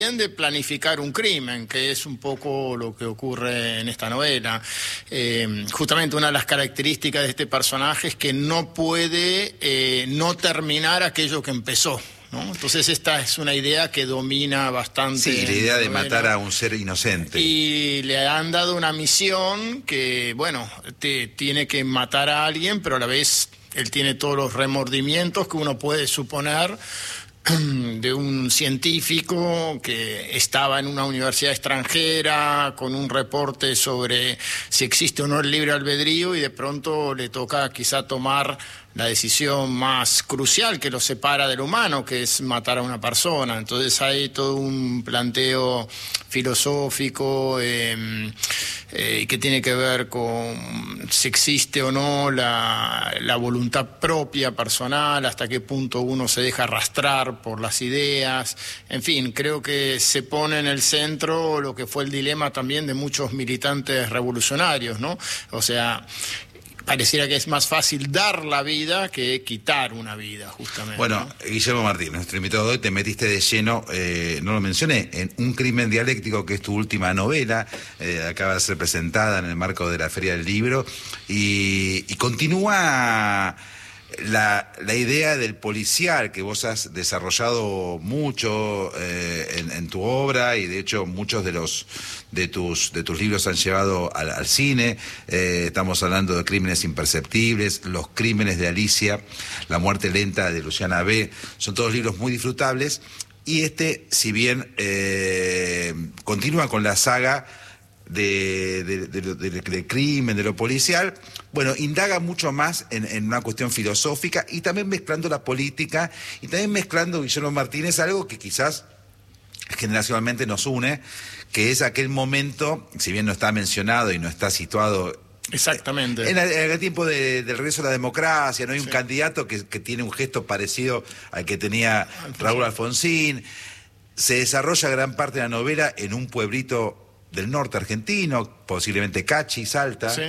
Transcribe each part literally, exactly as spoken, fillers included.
de planificar un crimen, que es un poco lo que ocurre en esta novela. Eh, justamente una de las características de este personaje es que no puede eh, no terminar aquello que empezó, ¿no? Entonces esta es una idea que domina bastante. Sí, la idea de matar a un ser inocente. Y le han dado una misión que, bueno, te, tiene que matar a alguien, pero a la vez él tiene todos los remordimientos que uno puede suponer de un científico que estaba en una universidad extranjera con un reporte sobre si existe o no el libre albedrío, y de pronto le toca quizá tomar la decisión más crucial que lo separa del humano, que es matar a una persona. Entonces hay todo un planteo filosófico eh, eh, que tiene que ver con si existe o no la, la voluntad propia personal, hasta qué punto uno se deja arrastrar por las ideas. En fin, creo que se pone en el centro lo que fue el dilema también de muchos militantes revolucionarios, ¿no? O sea, pareciera que es más fácil dar la vida que quitar una vida, justamente. Bueno, Guillermo Martín, nuestro invitado de hoy, te metiste de lleno, eh, no lo mencioné, en Un crimen dialéctico, que es tu última novela, eh, acaba de ser presentada en el marco de la Feria del Libro, y, y continúa la, la idea del policial que vos has desarrollado mucho eh, en, en tu obra, y de hecho muchos de los de tus de tus libros han llevado al, al cine. Eh, estamos hablando de Crímenes imperceptibles, Los crímenes de Alicia, La muerte lenta de Luciana B. Son todos libros muy disfrutables, y este, si bien eh, continúa con la saga de, de, de, de, de, de crimen, de lo policial, bueno, indaga mucho más en, en una cuestión filosófica, y también mezclando la política, y también mezclando, Guillermo Martínez, algo que quizás generacionalmente nos une, que es aquel momento, si bien no está mencionado y no está situado exactamente en, el, en el tiempo de, del regreso a la democracia, no hay un sí. candidato que, que tiene un gesto parecido al que tenía Raúl Alfonsín. Se desarrolla gran parte de la novela en un pueblito del norte argentino, posiblemente Cachi, Salta. Sí.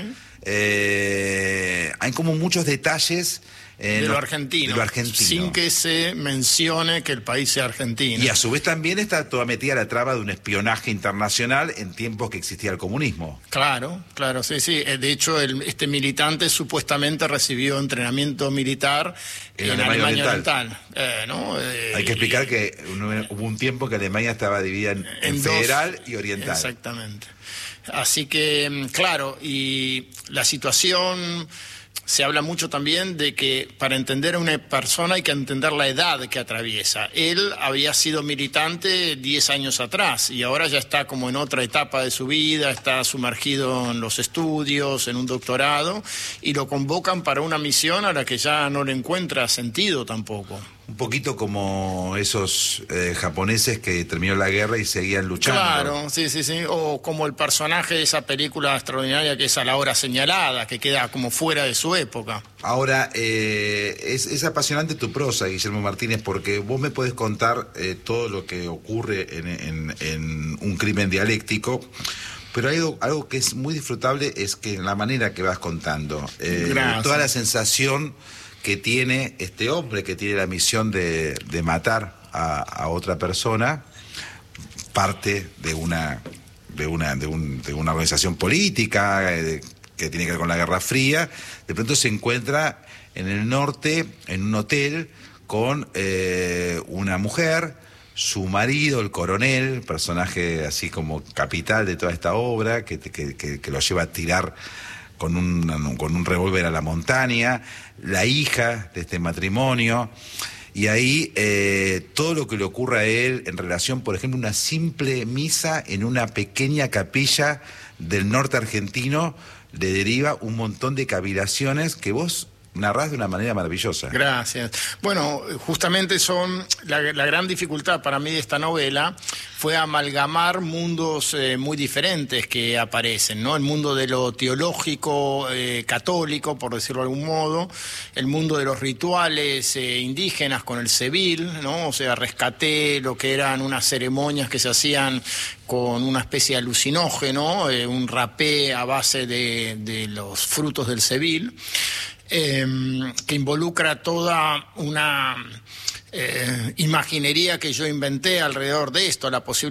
Eh, hay como muchos detalles eh, de, no, lo argentino, de lo argentino, sin que se mencione que el país sea argentino. Y a su vez también está toda metida la traba de un espionaje internacional en tiempos que existía el comunismo. Claro, claro, sí, sí. De hecho, el, este militante supuestamente recibió entrenamiento militar en, en Alemania, Alemania Oriental. Oriental eh, ¿no? eh, Hay que explicar y, que hubo un tiempo que Alemania estaba dividida en, en, en federal dos, y oriental. Exactamente. Así que, claro, y la situación... Se habla mucho también de que para entender a una persona hay que entender la edad que atraviesa. Él había sido militante diez años atrás y ahora ya está como en otra etapa de su vida, está sumergido en los estudios, en un doctorado, y lo convocan para una misión a la que ya no le encuentra sentido tampoco. Un poquito como esos eh, japoneses que terminó la guerra y seguían luchando. Claro, sí, sí, sí. O como el personaje de esa película extraordinaria que es A la hora señalada, que queda como fuera de su época. Ahora, eh, es, es apasionante tu prosa, Guillermo Martínez, porque vos me podés contar eh, todo lo que ocurre en, en, en Un crimen dialéctico, pero hay algo, algo que es muy disfrutable, es que la manera que vas contando, eh, toda la sensación que tiene este hombre, que tiene la misión de, de matar a, a otra persona, parte de una de una de, un, de una organización política eh, de, que tiene que ver con la Guerra Fría. De pronto se encuentra en el norte, en un hotel, con eh, una mujer, su marido, el coronel, personaje así como capital de toda esta obra, que, que, que, que lo lleva a tirar con un, con un revólver a la montaña, la hija de este matrimonio, y ahí eh, todo lo que le ocurre a él en relación, por ejemplo, una simple misa en una pequeña capilla del norte argentino, le deriva un montón de cavilaciones que vos narrás de una manera maravillosa. Gracias. Bueno, justamente son la, la gran dificultad para mí de esta novela fue amalgamar mundos eh, muy diferentes que aparecen, ¿no? El mundo de lo teológico eh, católico, por decirlo de algún modo, el mundo de los rituales eh, indígenas con el civil, ¿no? O sea, rescaté lo que eran unas ceremonias que se hacían con una especie de alucinógeno, eh, un rapé a base de, de los frutos del civil. Eh, que involucra toda una eh, imaginería que yo inventé alrededor de esto, la posibilidad